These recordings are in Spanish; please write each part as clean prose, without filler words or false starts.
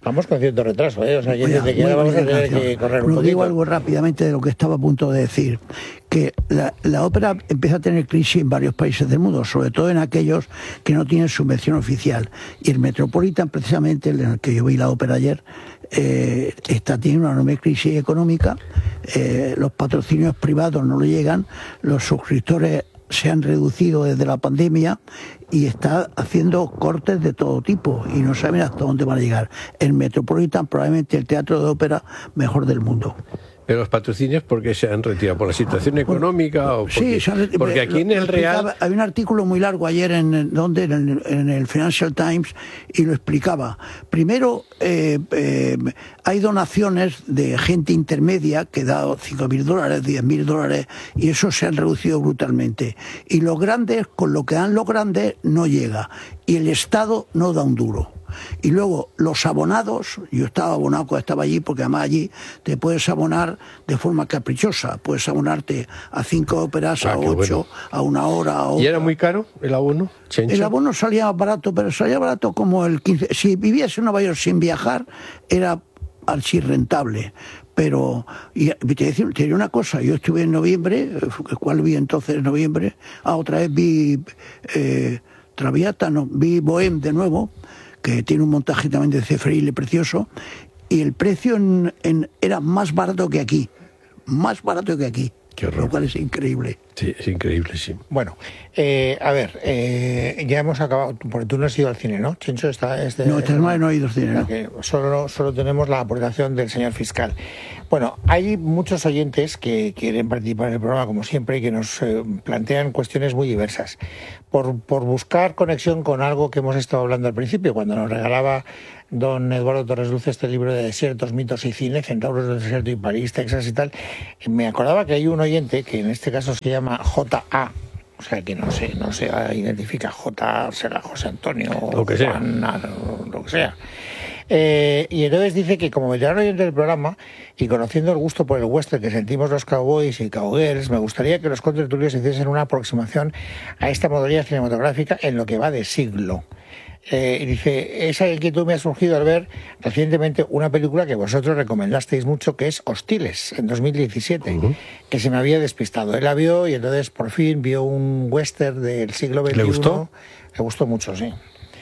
Vamos con cierto retraso, ¿eh? O sea, desde que ahora vamos a tener que correr un poquito. Digo algo rápidamente de lo que estaba a punto de decir, que la ópera empieza a tener crisis en varios países del mundo, sobre todo en aquellos que no tienen subvención oficial. Y el Metropolitan, precisamente, en el que yo vi la ópera ayer, tiene una enorme crisis económica, los patrocinios privados no le llegan, los suscriptores se han reducido desde la pandemia y está haciendo cortes de todo tipo y no saben hasta dónde van a llegar. El Metropolitan, probablemente el teatro de ópera mejor del mundo. ¿Pero los patrocinios por qué se han retirado? ¿Por la situación económica? O porque, sí, porque aquí en el Real... Hay un artículo muy largo ayer en el Financial Times y lo explicaba. Primero, hay donaciones de gente intermedia que da $5.000, $10.000 y eso se han reducido brutalmente. Y los grandes, con lo que dan los grandes, no llega. Y el Estado no da un duro. Y luego los abonados, yo estaba abonado cuando estaba allí, porque además allí te puedes abonar de forma caprichosa, puedes abonarte a 5 óperas, a 8, bueno, a 1 hora, a otra. ¿Y era muy caro el abono, Chencho? El abono salía barato, pero salía barato como el 15. Si vivías en Nueva York sin viajar, era archi rentable. Pero, y te diré una cosa, yo estuve en noviembre, ¿cuál vi entonces en noviembre? Otra vez vi Traviata, no, vi Bohème de nuevo, que tiene un montaje también de Zeffirelli precioso, y el precio era más barato que aquí, lo cual es increíble. Sí, es increíble, sí. Bueno, a ver, ya hemos acabado, porque tú no has ido al cine, ¿no, Chencho? No, esta semana no he ido al cine, ¿no? Solo tenemos la aportación del señor fiscal. Bueno, hay muchos oyentes que quieren participar en el programa, como siempre, y que nos plantean cuestiones muy diversas. Por buscar conexión con algo que hemos estado hablando al principio, cuando nos regalaba don Eduardo Torres Luce este libro de desiertos, mitos y cine, Centauros del desierto y París, Texas y tal, me acordaba que hay un oyente que en este caso se llama J.A., o sea que no se identifica, J será José Antonio, lo que sea. Juan, lo que sea. Y entonces dice que como veterano oyente del programa y conociendo el gusto por el western que sentimos los cowboys y cowgirls, me gustaría que los contertulios hiciesen una aproximación a esta modalidad cinematográfica en lo que va de siglo. Y dice, esa inquietud me ha surgido al ver recientemente una película que vosotros recomendasteis mucho, que es Hostiles, en 2017, que se me había despistado. Él la vio y entonces por fin vio un western del siglo XXI. ¿Le gustó? Le gustó mucho, sí.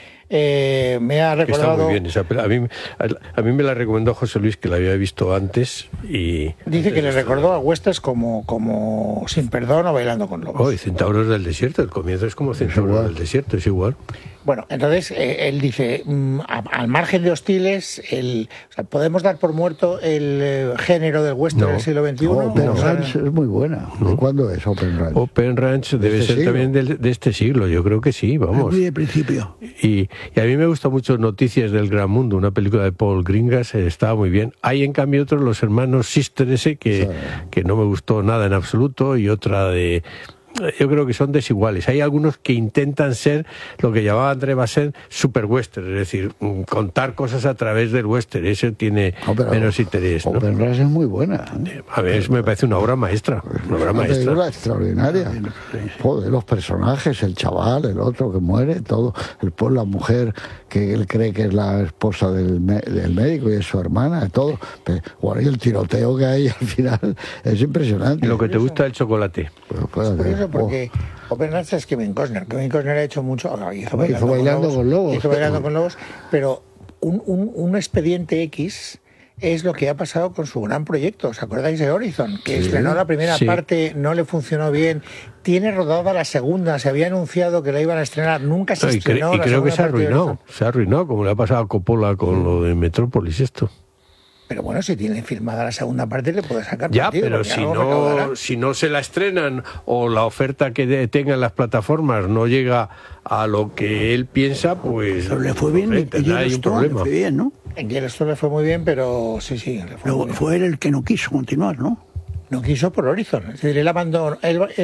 Me ha recordado... Está muy bien esa película. A mí me la recomendó José Luis, que la había visto antes, y... Dice que le recordó a westerns como Sin Perdón o Bailando con Lobos. Oh, y Centauros del Desierto, el comienzo es como Centauros del Desierto, es igual. Bueno, entonces él dice, al margen de Hostiles, o sea, ¿podemos dar por muerto el género del western del siglo XXI? Open Ranch es muy buena. ¿De cuándo es Open Ranch? Open Ranch debe ser siglo? También de este siglo, yo creo que sí, vamos. Muy de principio. Y a mí me gusta mucho Noticias del Gran Mundo, una película de Paul Greengrass, estaba muy bien. Hay en cambio otros, los hermanos Sister ese, que no me gustó nada en absoluto, y otra de... Yo creo que son desiguales. Hay algunos que intentan ser lo que llamaba André Bazin super western, es decir, contar cosas a través del western. Eso tiene menos interés, ¿no? Open Ranch es muy buena. A ver, eso me parece una obra maestra. Una película extraordinaria. Joder, los personajes, el chaval, el otro que muere, todo, la mujer que él cree que es la esposa del médico y es su hermana, todo. Bueno, y el tiroteo que hay al final es impresionante. Y lo que te gusta el chocolate. Porque Open Ranch es Kevin Costner. Kevin Costner ha hecho mucho. Hizo Bailando con Lobos. Hizo Bailando con Lobos. Pero un expediente X es lo que ha pasado con su gran proyecto. ¿Os acordáis de Horizon? Que estrenó la primera parte, no le funcionó bien. Tiene rodada la segunda. Se había anunciado que la iban a estrenar. Nunca se estrenó. Y creo que se ha arruinado. Se ha arruinado, como le ha pasado a Coppola con lo de Metrópolis, esto. Pero bueno, si tiene filmada la segunda parte, le puede sacar ya, partido, pero si no se la estrenan o la oferta que tengan las plataformas no llega a lo que él piensa, pues... Pero le fue bien, hay un problema. Le fue bien, ¿no? En Yellowstone le fue muy bien, pero sí, le fue muy bien. Fue él el que no quiso continuar, ¿no? No quiso por Horizon. Es decir, él abandonó,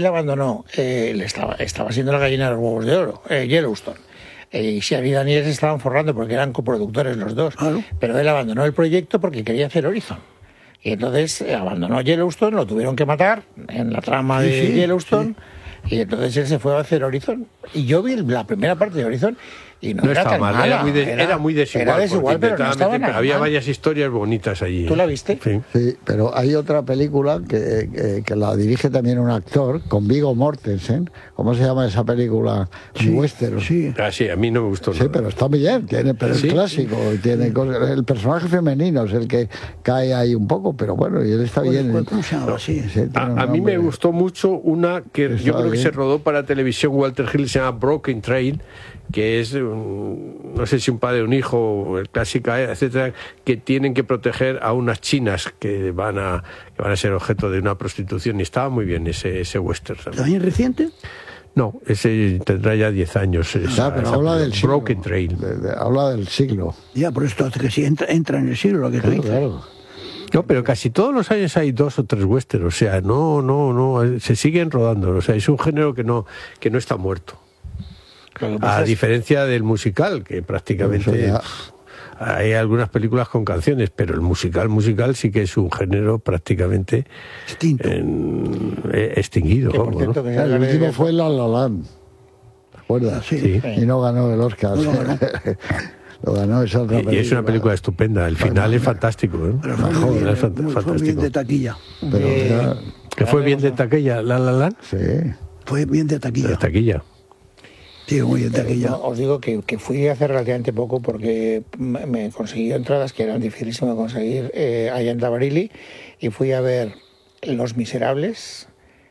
él estaba siendo la gallina de los huevos de oro, Yellowstone. Y Xavier y Daniel se estaban forrando porque eran coproductores los dos. Claro. Pero él abandonó el proyecto porque quería hacer Horizon. Y entonces abandonó Yellowstone, lo tuvieron que matar en la trama de Yellowstone. Y entonces él se fue a hacer Horizon. Y yo vi la primera parte de Horizon Y no era estaba tan mal, mala. era muy desigual. Era desigual, pero no estaba nada había mal. varias historias bonitas allí. ¿Tú la viste? Sí. Sí, pero hay otra película que la dirige también un actor, con Viggo Mortensen. ¿Cómo se llama esa película? Western. Sí. Ah, sí, a mí no me gustó Sí, nada. pero está bien, pero ¿Sí? es clásico, tiene cosas, el personaje femenino es el que cae ahí un poco, pero bueno, y él está bien. ¿Cómo se llama? Sí. Sí, tiene un A mí me nombre. gustó mucho una que Está yo creo que bien. se rodó para televisión Walter Hill, se llama Broken Trail, que es, no sé si un padre, un hijo, el clásica, etcétera, que tienen que proteger a unas chinas que van a ser objeto de una prostitución, y estaba muy bien ese western también. ¿También reciente? No, ese tendrá ya 10 años. Pero habla del siglo. Broken Trail. Habla del siglo. Ya, por esto hace que sí entra en el siglo lo que tú dices. Claro. No, pero casi todos los años hay 2 o 3 westerns, o sea, no, se siguen rodando, o sea, es un género que no está muerto. Lo que pasa A es- diferencia del musical, que prácticamente Eso hay algunas películas con canciones, pero el musical sí que es un género prácticamente Extinto. extinguido. que, por vamos, cierto, ¿no? que se El habla de- último fue La La Land. ¿Te acuerdas? Sí. Sí. Y no ganó el Oscar. No lo ganó. Lo ganó esa otra película. Y es una película estupenda, el final es fantástico. ¿eh? Pero fue El muy final bien, es fue bien fantástico. de taquilla. Pero de- ya- ¿Que fue bien de taquilla, La La Land? sí. Fue bien de De taquilla. taquilla. Sí, muy bien de taquilla. No, os digo que fui hace relativamente poco porque me conseguí entradas que eran dificilísimo de conseguir allá en Tabarili, y fui a ver Los Miserables,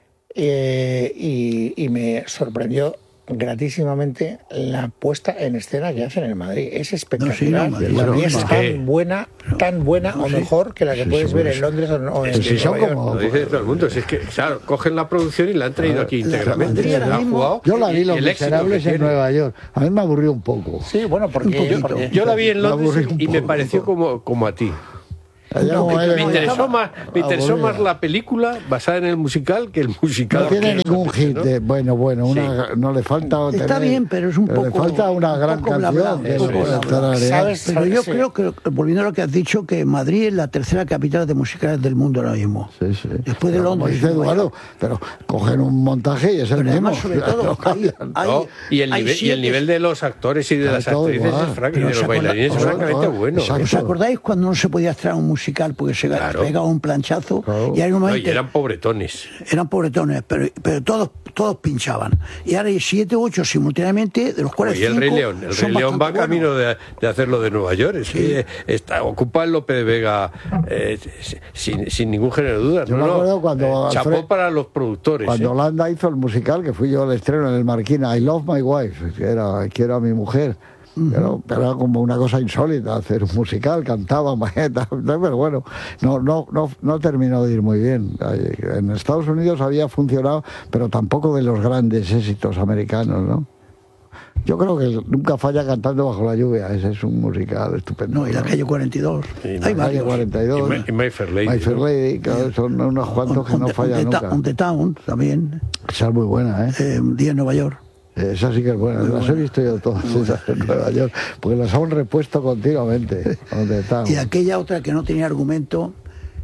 y me sorprendió gratísimamente la puesta en escena que hacen en Madrid. Es espectacular. No, sí, no, Para Madrid mí es es tan buena o sí. mejor que la que Sí, puedes ver sí. en Londres o en Sí, sí, son Nueva York. como- Lo dice todo el mundo, si es que, claro, cogen la producción y la han traído aquí íntegramente. Madrid ahora La han mismo- jugado, Yo la vi y Los el éxito Miserables que en tiene. Nueva York. A mí me aburrió un poco. Sí, bueno, Un porque poquito. Yo la vi en Me Londres aburrí un y me poco. pareció como a ti. Allá No, como que él, Me no, interesó aburrida. más la película basada en el musical que el musical. No tiene que ningún es, hit ¿no? de, bueno, no le falta Está tener- bien, pero es un le poco- falta una un gran poco bla, canción bla, que un le poco pueda bla, bla. tararear. ¿Sabes? Pero yo Sí. creo que, volviendo a lo que has dicho, que Madrid es la tercera capital de musicales del mundo ahora mismo. Sí, sí. Después de Pero como Londres. dice Eduardo, pero cogen un montaje y es el Pero mismo. además, sobre todo, Lo cambian. No, y el nivel de los actores y de Claro, las todo actrices igual. es franco, y Pero de ¿os los bailarines es acordáis? francamente bueno. Exacto. ¿Os acordáis cuando no se podía extraer un musical porque se Claro. pegaba un planchazo? Claro. Y hay un No, momento- y eran pobretones. eran pobretones, pero todos pinchaban. Y ahora hay 7 u 8 simultáneamente, de los cuales Y el 5 Rey León. El son Rey León va bastante camino buenos. de hacerlo de Nueva York. Es que ocupa el Lope de Vega sin ningún género de dudas. Yo me acuerdo cuando chapó Alfred- para los productores. Cuando Holanda hizo el musical, que fui yo al estreno en el Marquina, I Love My Wife, que era mi mujer. Pero era como una cosa insólita hacer un musical, cantaba, pero bueno, no terminó de ir muy bien. En Estados Unidos había funcionado, pero tampoco de los grandes éxitos americanos, ¿no? Yo creo que nunca falla Cantando bajo la lluvia, ese es un musical estupendo. No, y la calle 42. Sí, Hay la Calle varios. 42, Y My Fair Lady. My Fair ¿no? Lady, claro, son unos cuantos que no fallan nunca. On the Town también. Esa es muy buena, ¿eh? Día en Nueva York. Esa sí que es buena, las he visto yo todas esas en Nueva York, porque las han repuesto continuamente. Donde están. Y aquella otra que no tenía argumento,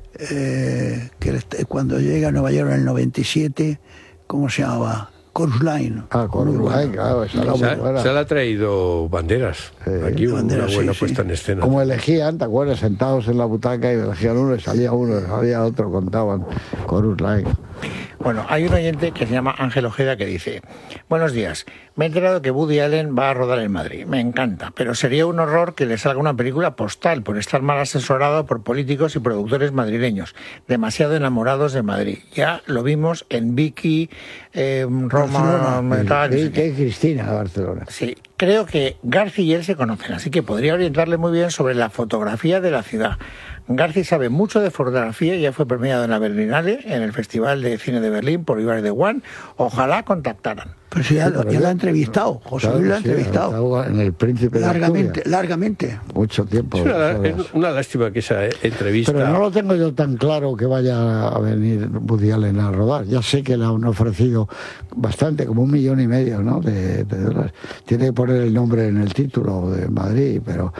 cuando llega a Nueva York en el 97, ¿cómo se llamaba? Chorus Line. Con Uruguay, claro, esa era muy buena. Se le ha traído Banderas. Aquí hubo una Banderas, buena sí, puesta sí. en escena. Como elegían, ¿te acuerdas? Sentados en la butaca y elegían uno y salía otro, contaban Chorus Line. Bueno, hay un oyente que se llama Ángel Ojeda que dice: buenos días, me he enterado que Woody Allen va a rodar en Madrid, me encanta, pero sería un horror que le salga una película postal por estar mal asesorado por políticos y productores madrileños, demasiado enamorados de Madrid. Ya lo vimos en Vicky, Roma, tal, no sé qué. Que Cristina de Barcelona. Sí, creo que Garci y él se conocen, así que podría orientarle muy bien sobre la fotografía de la ciudad. Garci sabe mucho de fotografía y ya fue premiado en la Berlinale, en el Festival de Cine de Berlín por Ibar de One. Ojalá contactaran. Pero si ya lo ha entrevistado, José Luis lo ha entrevistado. En el Príncipe de Largamente, Asturias. largamente. Mucho tiempo. Es una lástima que esa entrevista. Pero no lo tengo yo tan claro que vaya a venir Woody Allen a rodar. Ya sé que le han ofrecido bastante, como 1,5 millones, ¿no? de dólares. Tiene que poner el nombre en el título de Madrid, pero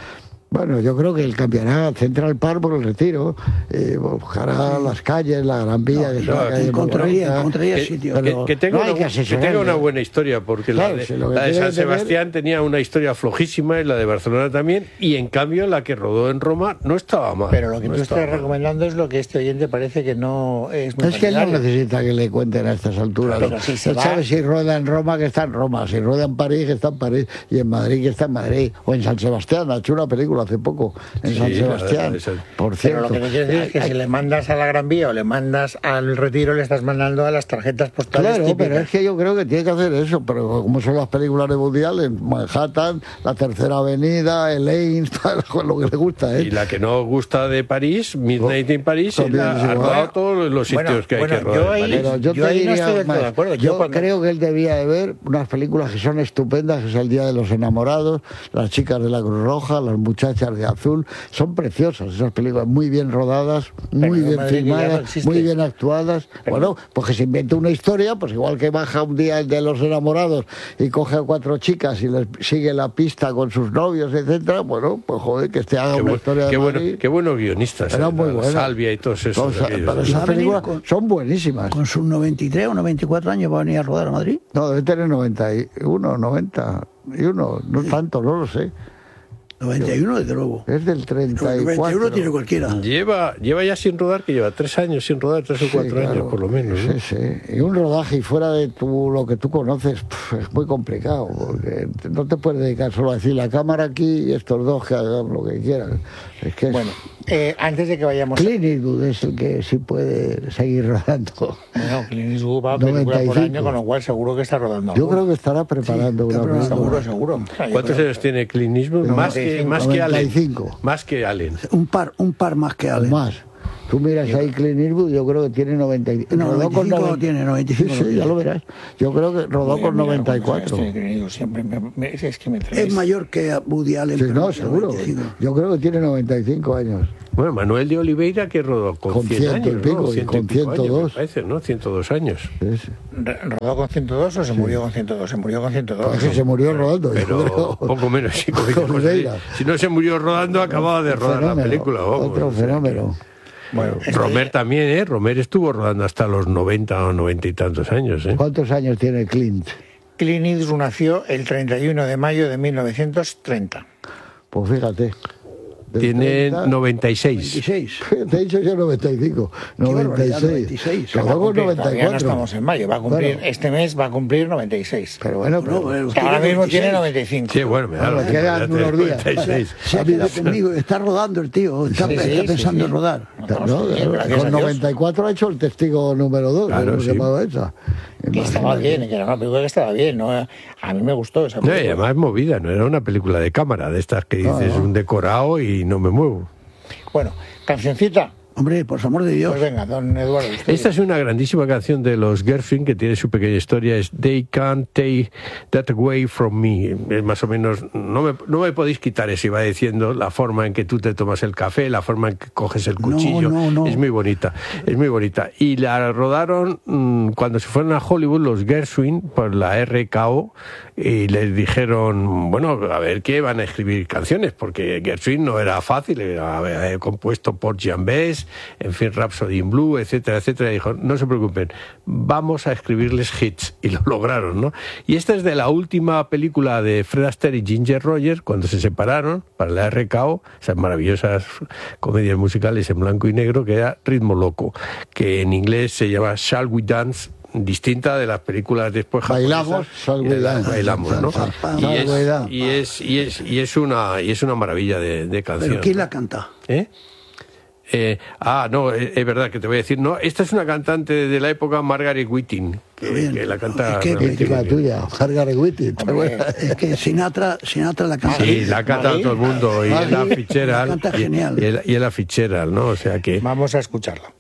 Bueno, yo creo que él cambiará Central Park por el Retiro, buscará las calles, la Gran Vía, encontraría sitio. Que tenga una buena historia, porque claro, la de San Sebastián tenía una historia flojísima y la de Barcelona también, y en cambio la que rodó en Roma no estaba mal. Pero lo que tú estás recomendando es lo que este oyente parece que no es muy que él no necesita que le cuenten a estas alturas. Claro, si él sabe si rueda en Roma, que está en Roma, si rueda en París, que está en París, y en Madrid, que está en Madrid, o en San Sebastián. Ha hecho una película hace poco en San Sebastián, por cierto. Pero lo que te quiero decir es que si le mandas a la Gran Vía o le mandas al Retiro, le estás mandando a las tarjetas postales. Claro, típicas. pero es que yo creo que tiene que hacer eso, pero como son las películas de Woody Allen, Manhattan, la Tercera Avenida, Elaine, lo que le gusta. Y la que no gusta de París, Midnight in París, ha rodado todos los sitios que hay que rodar en París. Pero yo te diría, yo creo que él debía de ver unas películas que son estupendas, que es El Día de los Enamorados, Las chicas de la Cruz Roja, Las muchachas de azul, son preciosas esas películas, muy bien rodadas, muy bien filmadas, muy bien actuadas. Bueno, pues que se invente una historia, pues igual que baja un día el de los enamorados y coge a 4 chicas y les sigue la pista con sus novios, etcétera. Bueno, pues joder, que haga una historia de qué buenos guionistas. Era muy buena. Salvia y todos esos. Pero esas películas son buenísimas. Con sus 93 o 94 años va a venir a rodar a Madrid. No, debe tener 91, 91, no tanto, no lo sé. 91 desde luego. Es del 34. 91 tiene cualquiera. Lleva ya sin rodar, que lleva 3 años sin rodar, 3 o 4 años por lo menos, ¿no? Sí. Y un rodaje fuera de lo que tú conoces es muy complicado, porque no te puedes dedicar solo a decir la cámara aquí y estos dos que hagan lo que quieran. Es que bueno, antes de que vayamos... Clint Eastwood es el que sí puede seguir rodando. Bueno, Clint Eastwood va a película por año, con lo cual seguro que está rodando. Yo creo que estará preparando una película. Seguro. ¿Cuántos años tiene Clint Eastwood? Más que Allen. Más que Allen. Un par más que Allen. Más. Tú miras ahí Clint Eastwood, yo creo que tiene 95. No, 95 no tiene, 95. Sí, ya lo verás. Yo creo que rodó con 94. Siempre es mayor que Woody Allen. Sí, no, seguro. 95. Yo creo que tiene 95 años. Bueno, Manuel de Oliveira, que rodó con 100 años, y pico, ¿no? con 102. Años, me parece, ¿no? 102 años. Sí. ¿Rodó con 102 o se murió con 102? Se murió con 102. Pues se murió rodando. Pero poco menos. Si no se murió rodando, acababa de rodar la película. Otro fenómeno. Bueno, Romer también, Romer estuvo rodando hasta los 90 o 90 y tantos años, ¿Cuántos años tiene Clint? Clint Eastwood nació el 31 de mayo de 1930. Pues fíjate. Tiene 96. 96. Te he dicho yo 95. 96. Rodó con 94. Todavía no estamos en mayo. Va a cumplir, este mes va a cumplir 96. Pero bueno, ahora mismo tiene 95. Sí, bueno, me quedan unos días. 96. Se ha quedado conmigo. Está rodando el tío. Está pensando en rodar. Con 94 ha hecho el testigo número 2. Claro, sí. Que estaba bien, que era una película que estaba bien, ¿no? A mí me gustó esa película. No, y además movida, no era una película de cámara, de estas que dices un decorado y no me muevo. Bueno, cancioncita. Hombre, por amor de Dios. Pues venga, don Eduardo. Esta es una grandísima canción de los Gershwin que tiene su pequeña historia. Es They Can't Take That Away From Me. Es más o menos, no me podéis quitar eso, iba diciendo, la forma en que tú te tomas el café, la forma en que coges el cuchillo. No. Es muy bonita, es muy bonita. Y la rodaron cuando se fueron a Hollywood los Gershwin por la RKO y les dijeron, bueno, a ver qué van a escribir canciones, porque Gershwin no era fácil, había compuesto por Jan Bess, en fin, Rhapsody in Blue, etcétera, etcétera. Y dijo, no se preocupen, vamos a escribirles hits. Y lo lograron, ¿no? Y esta es de la última película de Fred Astaire y Ginger Rogers, cuando se separaron para la RKO, esas maravillosas comedias musicales en blanco y negro, que era Ritmo Loco, que en inglés se llama Shall We Dance, distinta de las películas después japonesas. Bailamos, ¿no? Y es una maravilla de canción. ¿Pero quién la canta? No, es verdad que te voy a decir, no, esta es una cantante de la época, Margaret Whiting, que la canta. Es la tuya, Margaret Whiting. Es que Sinatra la canta. Sí, la canta todo el mundo, y en la fichera. La canta genial. Y en la fichera, ¿no? O sea que. Vamos a escucharla.